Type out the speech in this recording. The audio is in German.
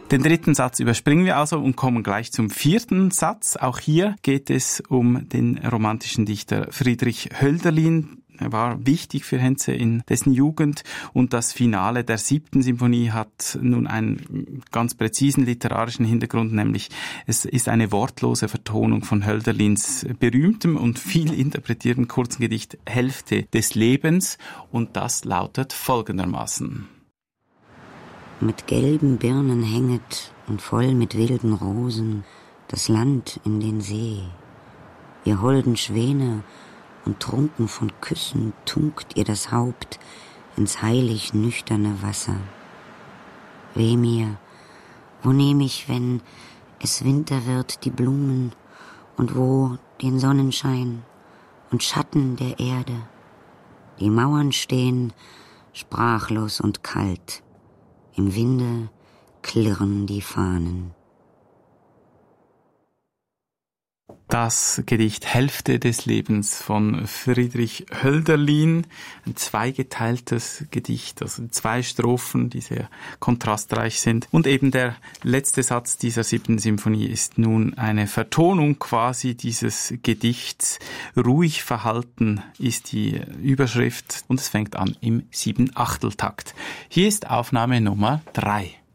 Den dritten Satz überspringen wir also und kommen gleich zum vierten Satz. Auch hier geht es um den romantischen Dichter Friedrich Hölderlin. Er war wichtig für Henze in dessen Jugend, und das Finale der 7. Symphonie hat nun einen ganz präzisen literarischen Hintergrund, nämlich es ist eine wortlose Vertonung von Hölderlins berühmtem und viel interpretierten kurzen Gedicht Hälfte des Lebens, und das lautet folgendermaßen. Mit gelben Birnen hänget und voll mit wilden Rosen das Land in den See. Ihr holden Schwäne, und trunken von Küssen tunkt ihr das Haupt ins heilig nüchterne Wasser. Weh mir, wo nehm ich, wenn es Winter wird, die Blumen, und wo den Sonnenschein und Schatten der Erde? Die Mauern stehen sprachlos und kalt, im Winde klirren die Fahnen. Das Gedicht Hälfte des Lebens von Friedrich Hölderlin, ein zweigeteiltes Gedicht, also 2 Strophen, die sehr kontrastreich sind. Und eben der letzte Satz dieser 7. Symphonie ist nun eine Vertonung quasi dieses Gedichts. Ruhig verhalten ist die Überschrift, und es fängt an im 7/8-Takt. Hier ist Aufnahme Nummer 3.